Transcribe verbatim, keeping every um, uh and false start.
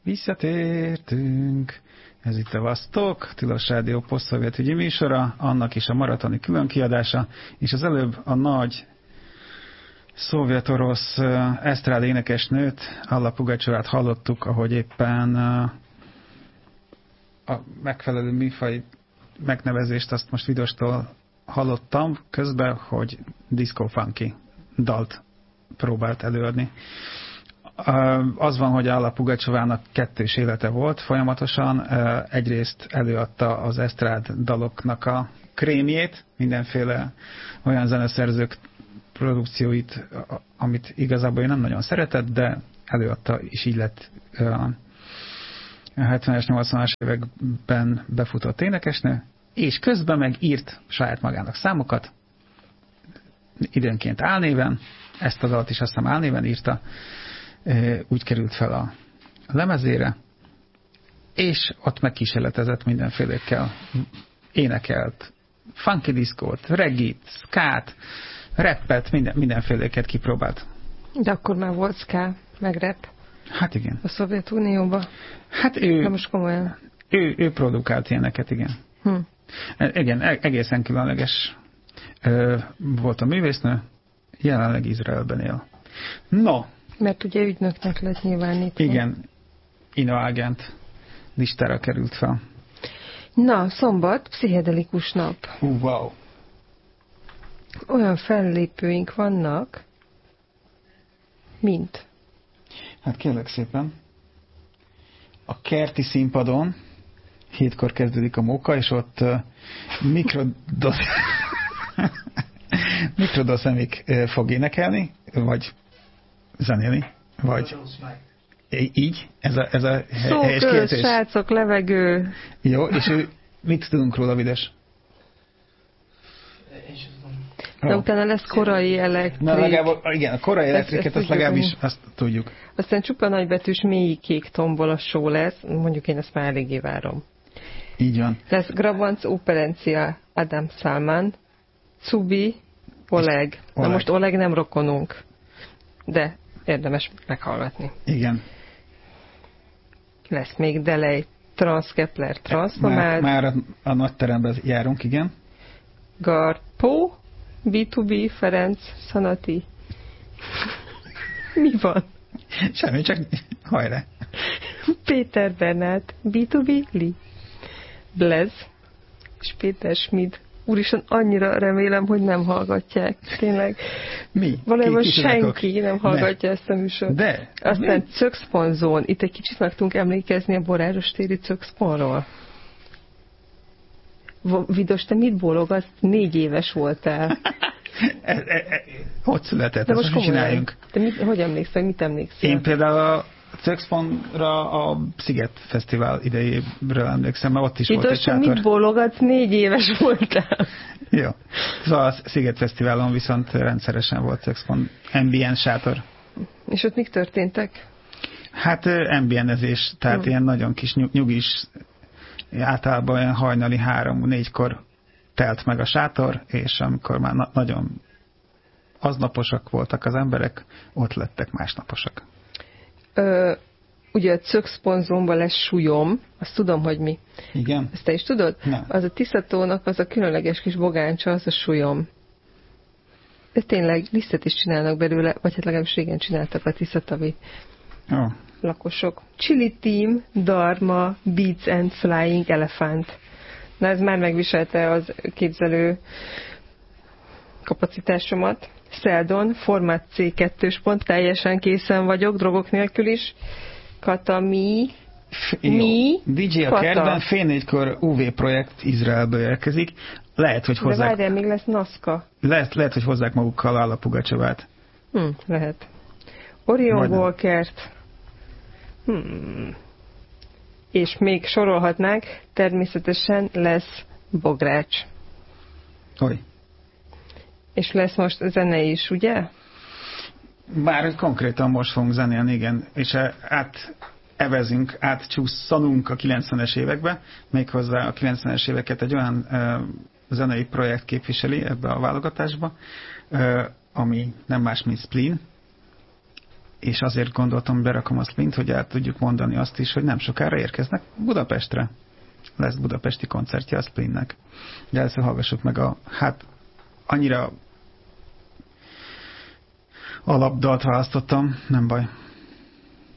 Visszatértünk. Ez itt a Vasztok, Tilos Rádió posztszovjetügyi műsora, annak is a maratoni különkiadása, és az előbb a nagy szovjet-orosz esztrád énekesnőt, Alla Pugacsovát hallottuk, ahogy éppen a megfelelő műfaj megnevezést azt most Vidostól hallottam közben, hogy disco funky dalt próbált előadni. Az van, hogy Alla Pugacsovának kettős élete volt folyamatosan. Egyrészt előadta az esztrád daloknak a krémjét, mindenféle olyan zeneszerzők produkcióit, amit igazából ő nem nagyon szeretett, de előadta, és így lett a hetvenes, nyolcvanas években befutott énekesnő, és közben meg írt saját magának számokat, időnként álnéven, ezt a dalt is azt hiszem álnéven írta, úgy került fel a lemezére, és ott megkísérletezett mindenfélékkel, énekelt funky diszkót, reggit, skát, rappet, minden, mindenféléket kipróbált. De akkor már volt ska, meg rap. Hát igen. A Szovjetunióban. Hát ő, de most komolyan. Ő, ő produkált ilyeneket, igen. Hm. Igen, egészen különleges volt a művésznő, jelenleg Izraelben él. No. Mert ugye ügynöknek lett nyilvánítva. Igen, inoagent listára került fel. Na, szombat, pszichedelikus nap. Uh, wow. Olyan fellépőink vannak, mint? Hát kérlek szépen. A kerti színpadon hétkor kezdődik a móka, és ott uh, mikrodos... mikrodoszemik uh, fog énekelni, vagy zenélni, vagy így, ez a, ez a Szó, helyes köz, kiejtés. srácok, levegő. Jó, és ő, mit tudunk róla, Vides? De oh. utána lesz korai elektrik. Na, legalább, igen, a korai elektriket, azt legalábbis azt tudjuk. Aztán csupa nagybetűs mély kék tombol a show lesz, mondjuk én ezt már eléggé várom. Így van. Lesz Grabanc Operencia, Adam Salman, Cubi, Oleg. Oleg. Na most Oleg nem rokonunk, de érdemes meghallgatni. Igen. Lesz még Delej, Transkepler, Transformált. Már, már a, a nagy teremben járunk, igen. Garpo, bé kettő bé, Ferenc, Szanati. Mi van? Semmi, csak hajrá. Péter Bernát, bé kettő bé, Li. Blez, és Péter Schmid. Úristen, annyira remélem, hogy nem hallgatják. Tényleg. Mi? Valójában ki, senki nem hallgatja ne. ezt a műsort. De. Aztán Cökszponzón. Itt egy kicsit meg tudunk emlékezni a Boráros téri Cökszponról. Vidos, te mit bólogatsz? Négy éves voltál. e, e, e, hogy született? De ezt most most csináljunk? Te mit, hogy emlékszel? Mit emlékszel? Én például a Cökszponra a Sziget Fesztivál idejébről emlékszem, mert ott is Vidos, volt egy sátor. mit bólogatsz? Négy éves voltál. Jó. Szóval a Sziget Fesztiválon viszont rendszeresen volt Cökszpont ambient sátor. És ott mik történtek? Hát ambientezés, tehát hmm. ilyen nagyon kis nyugis, általában olyan hajnali három-négykor telt meg a sátor, és amikor már na- nagyon aznaposak voltak az emberek, ott lettek másnaposak. Ö, ugye a Cökszponzonban lesz súlyom, azt tudom, hogy mi. Igen? Ezt te is tudod? Nem. Az a Tiszatónak az a különleges kis bogáncsa, az a súlyom. De tényleg lisztet is csinálnak belőle, vagy hát legalábbis régen csináltak a tiszatavi oh. lakosok. Chili Team, Dharma, Beats and Flying Elephant. Na ez már megviselte az képzelő kapacitásomat. Seldon, Format C kettő pont, teljesen készen vagyok, drogok nélkül is. Katami, F- mi? dé dzsé a kertben, fél négykor u vé projekt Izraelből érkezik. Lehet, hogy hozzák... De várjál, még lesz NASCA. Lehet, lehet, hogy hozzák magukkal Alla Pugacsovát. Hm, lehet. Orion Majdnem. Walkert. Hmm. És még sorolhatnánk, természetesen lesz Bogrács. Oly. És lesz most zene is, ugye? Bár konkrétan most fogunk zenélni, igen, és át evezünk, átcsúszanunk a kilencvenes évekbe, méghozzá a kilencvenes éveket egy olyan uh, zenei projekt képviseli ebbe a válogatásba, uh, ami nem más, mint Spleen. és azért gondoltam, berakom a Splint, hogy el tudjuk mondani azt is, hogy nem sokára érkeznek Budapestre. Lesz budapesti koncertje a Splintnek. De először hallgassuk meg a, hát annyira alapdalt választottam, nem baj.